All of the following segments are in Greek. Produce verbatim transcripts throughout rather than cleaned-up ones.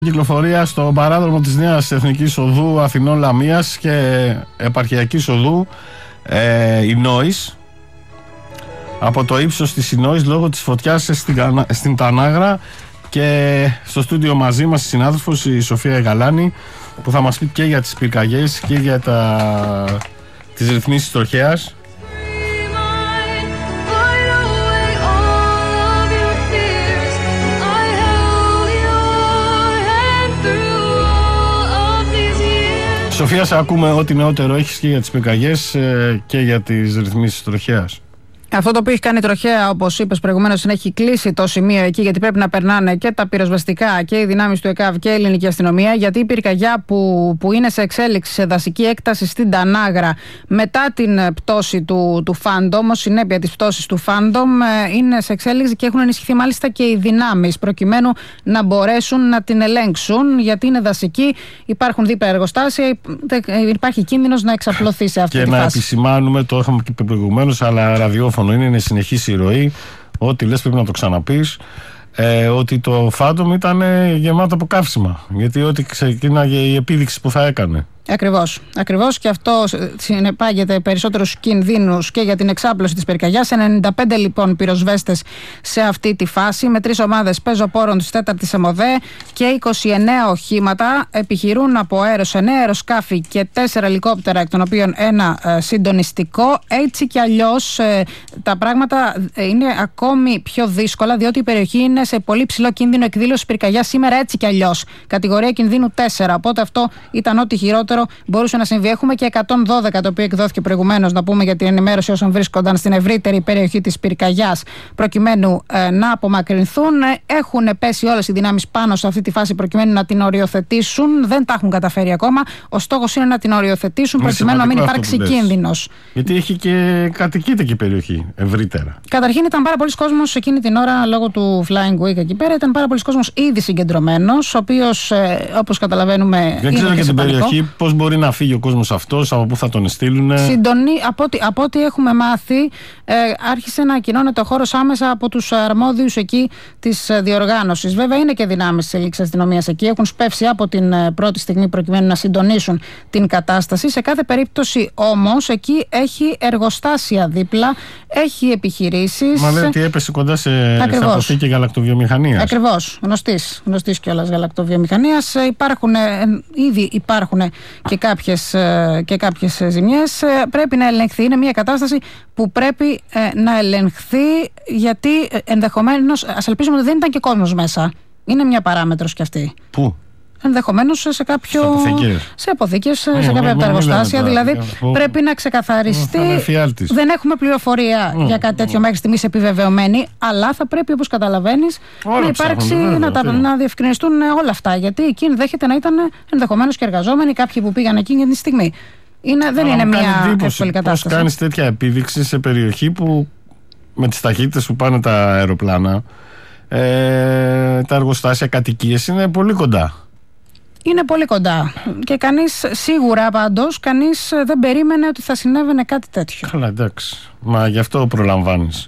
Κυκλοφορία στο παράδρομο της Νέας Εθνικής Οδού Αθηνών Λαμίας και Επαρχιακής Οδού ε, Ινόης, από το ύψος της Ινόης λόγω της φωτιάς στην, στην Τανάγρα. Και στο στούντιο μαζί μας η συνάδελφος η Σοφία Γαλάνη, που θα μας πει και για τις πυρκαγιές και για τα, τις ρυθμίσεις τροχέας. Σοφία, σε ακούμε ό,τι νεότερο έχεις και για τις πυρκαγιές και για τις ρυθμίσεις τροχέας. Αυτό το οποίο έχει κάνει τροχέα, όπως είπες προηγουμένως, είναι έχει κλείσει το σημείο εκεί, γιατί πρέπει να περνάνε και τα πυροσβεστικά και οι δυνάμεις του ΕΚΑΒ και η ελληνική αστυνομία. Γιατί η πυρκαγιά που, που είναι σε εξέλιξη σε δασική έκταση στην Τανάγρα μετά την πτώση του, του Φάντομ, ως συνέπεια της πτώσης του Φάντομ, είναι σε εξέλιξη και έχουν ενισχυθεί μάλιστα και οι δυνάμεις προκειμένου να μπορέσουν να την ελέγξουν. Γιατί είναι δασική, υπάρχουν δίπλα εργοστάσια, υπάρχει κίνδυνος να εξαπλωθεί σε αυτή και τη φάση. Και να επισημάνουμε, το είχαμε και προηγουμένως, αλλά ραδιόφωνο είναι, είναι συνεχής η ροή. Ό,τι λες πρέπει να το ξαναπείς. Ε, ότι το Φάντομ ήταν γεμάτο από καύσιμα. Γιατί ό,τι ξεκίναγε η επίδειξη που θα έκανε. Ακριβώς. Ακριβώς, και αυτό συνεπάγεται περισσότερους κινδύνους και για την εξάπλωση της πυρκαγιάς. ενενήντα πέντε λοιπόν πυροσβέστες σε αυτή τη φάση, με τρεις ομάδες πεζοπόρων της τέταρτης ΕΜΟΔΕ και είκοσι εννέα οχήματα. Επιχειρούν από αέρος εννέα αεροσκάφη και τέσσερα ελικόπτερα, εκ των οποίων ένα ε, συντονιστικό. Έτσι κι αλλιώς ε, τα πράγματα είναι ακόμη πιο δύσκολα, διότι η περιοχή είναι σε πολύ ψηλό κίνδυνο εκδήλωση πυρκαγιάς σήμερα, έτσι κι αλλιώς. Κατηγορία κινδύνου τέσσερα. Οπότε αυτό ήταν ό,τι χειρότερο μπορούσε να συμβεί. Έχουμε και εκατόν δώδεκα, το οποίο εκδόθηκε προηγουμένως, να πούμε, για την ενημέρωση όσων βρίσκονταν στην ευρύτερη περιοχή της πυρκαγιάς, προκειμένου ε, να απομακρυνθούν. Έχουν πέσει όλες οι δυνάμεις πάνω σε αυτή τη φάση προκειμένου να την οριοθετήσουν. Δεν τα έχουν καταφέρει ακόμα. Ο στόχος είναι να την οριοθετήσουν είναι προκειμένου να μην υπάρξει κίνδυνος. Γιατί έχει και κατοικείται και η περιοχή ευρύτερα. Καταρχήν, ήταν πάρα πολλοί κόσμος εκείνη την ώρα λόγω του Flying Week εκεί πέρα. Ήταν πάρα πολλοί κόσμος ήδη συγκεντρωμένος, ο οποίος, ε, όπως καταλαβαίνουμε, δεν ξέρω και την περιοχή. Πώς μπορεί να φύγει ο κόσμος αυτός, από πού θα τον στείλουν. Συντονί, από, ό,τι, από ό,τι έχουμε μάθει, ε, άρχισε να ακοινώνεται ο χώρος άμεσα από τους αρμόδιους εκεί της διοργάνωσης. Βέβαια, είναι και δυνάμεις της ελληνικής αστυνομίας εκεί. Έχουν σπεύσει από την ε, πρώτη στιγμή προκειμένου να συντονίσουν την κατάσταση. Σε κάθε περίπτωση όμως, εκεί έχει εργοστάσια δίπλα, έχει επιχειρήσεις. Μα λέει ότι έπεσε κοντά σε αποθήκη γαλακτοβιομηχανίας. Ακριβώς. Γνωστής, γνωστής κιόλας γαλακτοβιομηχανίας. Υπάρχουν, ε, ήδη υπάρχουν και κάποιες, και κάποιες ζημιές. Πρέπει να ελεγχθεί. Είναι μια κατάσταση που πρέπει να ελεγχθεί, γιατί ενδεχομένως, ας ελπίζουμε ότι δεν ήταν και κόσμος μέσα. Είναι μια παράμετρος κι αυτή. Πού? Ενδεχομένως σε κάποιο. Σε αποθήκες, σε, αποθήκες, σε, σε κάποια από τα εργοστάσια. Δηλαδή oh, πρέπει να ξεκαθαριστεί. Oh, δεν έχουμε πληροφορία oh, για κάτι τέτοιο oh. μέχρι στιγμής επιβεβαιωμένη, αλλά θα πρέπει, όπως καταλαβαίνεις, να υπάρξει, βέβαια, να, τα, να διευκρινιστούν όλα αυτά. Γιατί εκεί ενδέχεται να ήταν ενδεχομένως και εργαζόμενοι, κάποιοι που πήγαν εκεί για τη στιγμή. Είναι, δεν είναι μια εύκολη κατάσταση. Πώς κάνεις τέτοια επίδειξη σε περιοχή που με τις ταχύτητες που πάνε τα αεροπλάνα, ε, τα εργοστάσια, κατοικίες είναι πολύ κοντά. Είναι πολύ κοντά. Και κανείς, σίγουρα πάντως, κανείς δεν περίμενε ότι θα συνέβαινε κάτι τέτοιο. Καλά, εντάξει. Μα γι' αυτό προλαμβάνεις.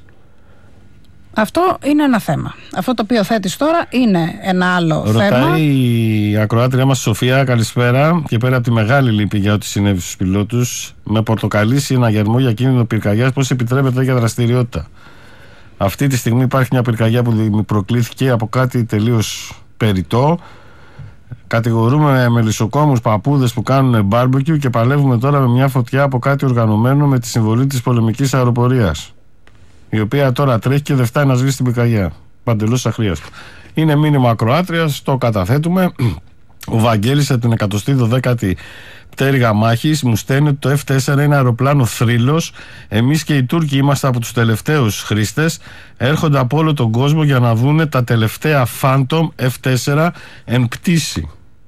Αυτό είναι ένα θέμα. Αυτό το οποίο θέτεις τώρα είναι ένα άλλο Ρωτάει θέμα. Ρωτάει η ακροάτρια μας Σοφία, καλησπέρα. Και πέρα από τη μεγάλη λύπη για ό,τι συνέβη στους πιλότους, με πορτοκαλί συναγερμό για κίνδυνο πυρκαγιάς, πώς επιτρέπεται για δραστηριότητα. Αυτή τη στιγμή υπάρχει μια πυρκαγιά που προκλήθηκε από κάτι τελείως περιττό. Κατηγορούμε μελισσοκόμους παππούδες που κάνουν μπάρμπεκιου και παλεύουμε τώρα με μια φωτιά από κάτι οργανωμένο με τη συμβολή της πολεμικής αεροπορίας, η οποία τώρα τρέχει και δεν φτάνει να σβήσει την πυρκαγιά. Παντελώς αχρίαστο. Είναι μήνυμα ακροάτριας, το καταθέτουμε. Ο Βαγγέλης από την εκατοστή δωδέκατη πτέρυγα μάχης μου στέλνει ότι το εφ τέσσερα είναι αεροπλάνο θρύλος. Εμείς και οι Τούρκοι είμαστε από τους τελευταίους χρήστες. Έρχονται από όλο τον κόσμο για να δούνε τα τελευταία Phantom εφ τέσσερα εν πτήση.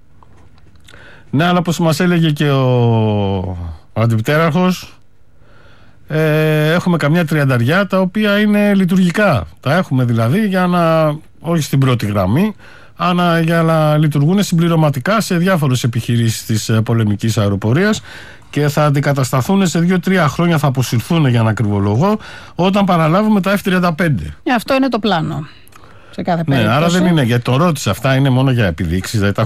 Ναι, αλλά όπως μας έλεγε και ο, ο αντιπτέραρχος, ε, έχουμε καμιά τριανταριά τα οποία είναι λειτουργικά. Τα έχουμε δηλαδή για να, όχι στην πρώτη γραμμή, αλλά για να λειτουργούν συμπληρωματικά σε διάφορες επιχειρήσεις της πολεμικής αεροπορίας και θα αντικατασταθούν σε δύο τρία χρόνια, θα αποσυρθούν για να ακριβολογώ, όταν παραλάβουμε τα εφ τριάντα πέντε. Αυτό είναι το πλάνο. σε κάθε ναι, περίπτωση. άρα δεν είναι, γιατί το ρώτησα, αυτά είναι μόνο για επιδείξεις, δηλαδή